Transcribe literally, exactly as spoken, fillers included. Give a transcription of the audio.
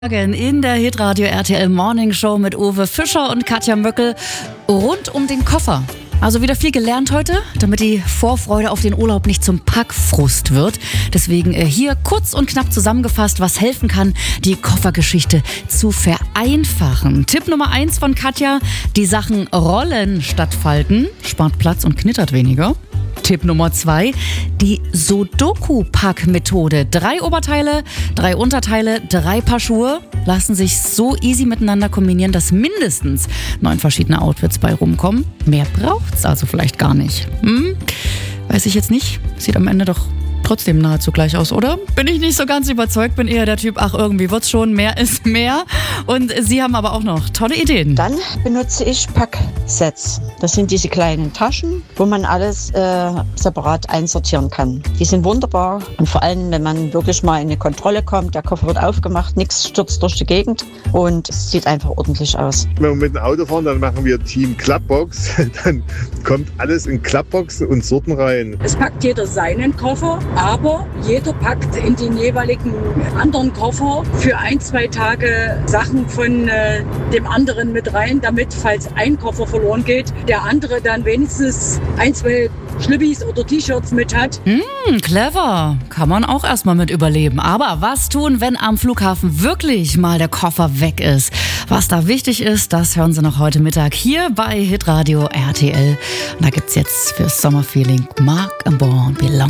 In der Hitradio R T L Morning Show mit Uwe Fischer und Katja Möckel rund um den Koffer. Also wieder viel gelernt heute, damit die Vorfreude auf den Urlaub nicht zum Packfrust wird. Deswegen hier kurz und knapp zusammengefasst, was helfen kann, die Koffergeschichte zu vereinfachen. Tipp Nummer eins von Katja: Die Sachen rollen statt falten, spart Platz und knittert weniger. Tipp Nummer zwei, die Sudoku-Pack-Methode. Drei Oberteile, drei Unterteile, drei Paar Schuhe lassen sich so easy miteinander kombinieren, dass mindestens neun verschiedene Outfits bei rumkommen. Mehr braucht's also vielleicht gar nicht. Hm? Weiß ich jetzt nicht. Sieht am Ende doch trotzdem nahezu gleich aus, oder? Bin ich nicht so ganz überzeugt, bin eher der Typ, ach, irgendwie wird's schon, mehr ist mehr. Und Sie haben aber auch noch tolle Ideen. Dann benutze ich Packsets. Das sind diese kleinen Taschen, wo man alles äh, separat einsortieren kann. Die sind wunderbar und vor allem, wenn man wirklich mal in eine Kontrolle kommt, der Koffer wird aufgemacht, nichts stürzt durch die Gegend und es sieht einfach ordentlich aus. Wenn wir mit dem Auto fahren, dann machen wir Team Klappbox. Dann kommt alles in Klappboxen und Sorten rein. Es packt jeder seinen Koffer, aber jeder packt in den jeweiligen anderen Koffer für ein, zwei Tage Sachen von äh, dem anderen mit rein, damit, falls ein Koffer verloren geht, der andere dann wenigstens ein, zwei Schlüppis oder T-Shirts mit hat. Hm, clever. Kann man auch erstmal mit überleben. Aber was tun, wenn am Flughafen wirklich mal der Koffer weg ist? Was da wichtig ist, das hören Sie noch heute Mittag hier bei Hitradio R T L. Und da gibt's jetzt fürs Sommerfeeling Marc and Born Belong.